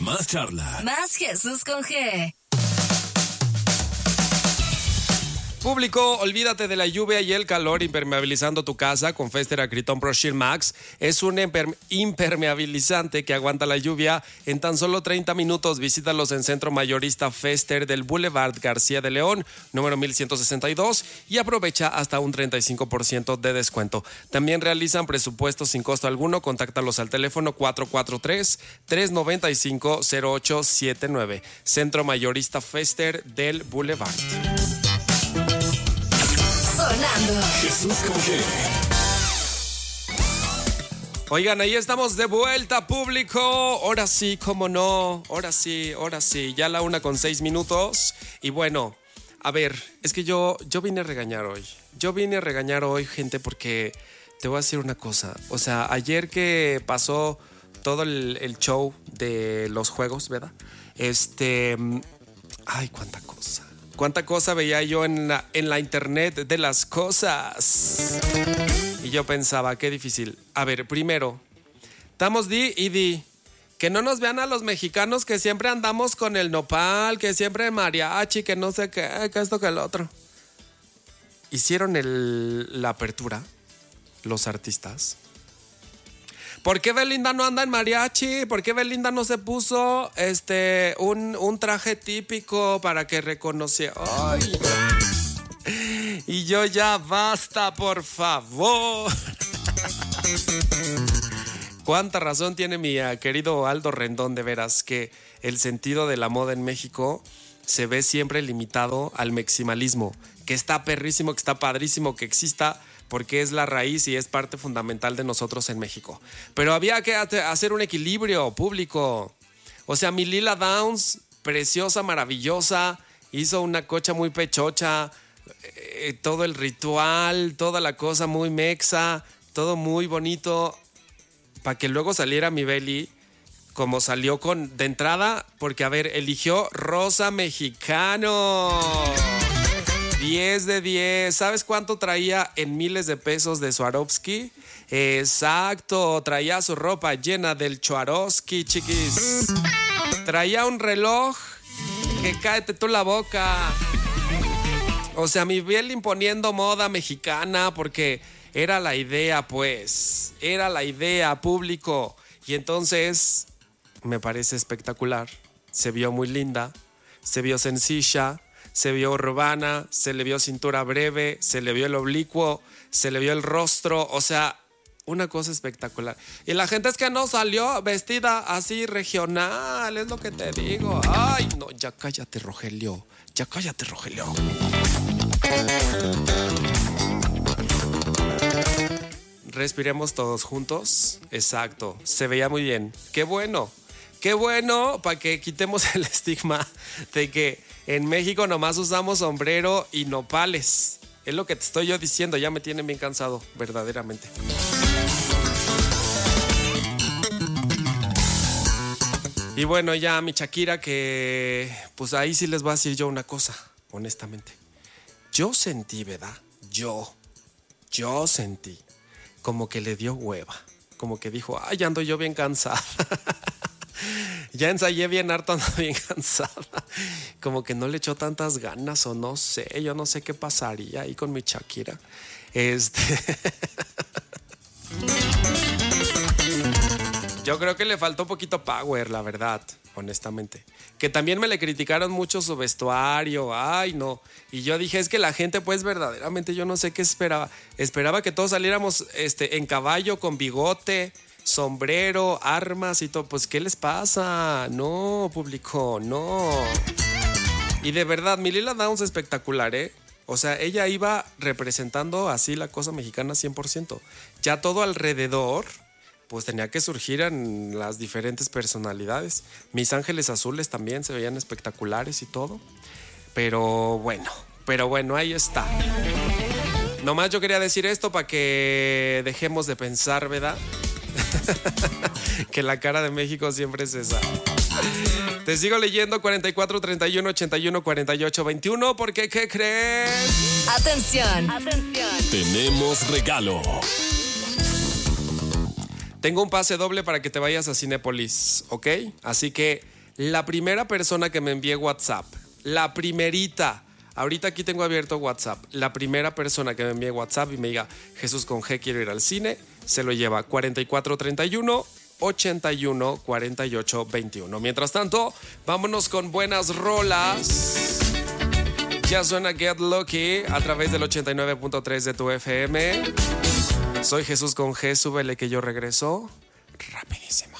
Más charla. Más Jesús con G. Público, olvídate de la lluvia y el calor impermeabilizando tu casa con Fester Acryton Pro Shield Max. Es un impermeabilizante que aguanta la lluvia en tan solo 30 minutos. Visítalos en Centro Mayorista Fester del Boulevard García de León, número 1162, y aprovecha hasta un 35% de descuento. También realizan presupuestos sin costo alguno. Contáctalos al teléfono 443-395-0879. Centro Mayorista Fester del Boulevard. Sonando. Jesús con G. Oigan, ahí estamos de vuelta, público. Ahora sí, cómo no. Ahora sí. Ya la 1:06. Y bueno, a ver, es que yo vine a regañar hoy. Gente, porque te voy a decir una cosa. O sea, ayer que pasó todo el show de los juegos, ¿verdad? Ay, cuánta cosa veía yo en la internet de las cosas. Y yo pensaba, qué difícil. A ver, primero, estamos di. Que no nos vean a los mexicanos que siempre andamos con el nopal, que siempre mariachi, que no sé qué, que esto, que el otro. Hicieron la apertura, los artistas. ¿Por qué Belinda no anda en mariachi? ¿Por qué Belinda no se puso un traje típico para que reconociera? ¡Ay! Y yo ya basta, por favor. Cuánta razón tiene mi querido Aldo Rendón, de veras, que el sentido de la moda en México se ve siempre limitado al maximalismo, que está perrísimo, que está padrísimo que exista, porque es la raíz y es parte fundamental de nosotros en México. Pero había que hacer un equilibrio público. O sea, mi Lila Downs, preciosa, maravillosa, hizo una cocha muy pechocha, todo el ritual, toda la cosa muy mexa, todo muy bonito, para que luego saliera mi Beli como salió de entrada, porque, a ver, eligió rosa mexicano. 10 de 10. ¿Sabes cuánto traía en miles de pesos de Swarovski? Exacto, traía su ropa llena del Swarovski, chiquis. Traía un reloj que cáete tú la boca. O sea, mi Biel imponiendo moda mexicana, porque era la idea, pues. Era la idea, público. Y entonces me parece espectacular. Se vio muy linda, se vio sencilla, se vio urbana, se le vio cintura breve, se le vio el oblicuo, se le vio el rostro, o sea, una cosa espectacular. Y la gente es que no salió vestida así regional, es lo que te digo. Ay, no, ya cállate, Rogelio. Respiremos todos juntos. Exacto, se veía muy bien. Qué bueno, para que quitemos el estigma de que en México nomás usamos sombrero y nopales. Es lo que te estoy yo diciendo, ya me tienen bien cansado, verdaderamente. Y bueno, ya mi Shakira, que pues ahí sí les voy a decir yo una cosa, honestamente. Yo sentí, ¿verdad? Yo sentí como que le dio hueva, como que dijo, ay, ando yo bien cansada. Ya ensayé bien harto, ando bien cansada. Como que no le echó tantas ganas, o no sé, yo no sé qué pasaría ahí con mi Shakira. Yo creo que le faltó un poquito power, la verdad, honestamente. Que también me le criticaron mucho su vestuario, ay no. Y yo dije, es que la gente pues verdaderamente yo no sé qué esperaba. Esperaba que todos saliéramos en caballo, con bigote, sombrero, armas y todo. Pues ¿qué les pasa? No, público, no. Y de verdad, mi Lila Downs espectacular, ¿eh? O sea, ella iba representando así la cosa mexicana 100%. Ya todo alrededor pues tenía que surgir en las diferentes personalidades. Mis Ángeles Azules también se veían espectaculares y todo. Pero bueno, ahí está. Nomás yo quería decir esto para que dejemos de pensar, ¿verdad? Que la cara de México siempre es esa. Te sigo leyendo 44 31 81 48 21 porque ¿qué crees? Atención. Tenemos regalo. Tengo un pase doble para que te vayas a Cinépolis, ¿ok? Así que La primera persona que me envíe WhatsApp, la primerita, ahorita aquí tengo abierto WhatsApp, la primera persona que me envíe WhatsApp y me diga Jesús con G, quiero ir al cine, se lo lleva 4431 81 48 21. Mientras tanto, vámonos con buenas rolas. Ya suena Get Lucky a través del 89.3 de tu FM. Soy Jesús con G, súbele que yo regreso rapidísimo.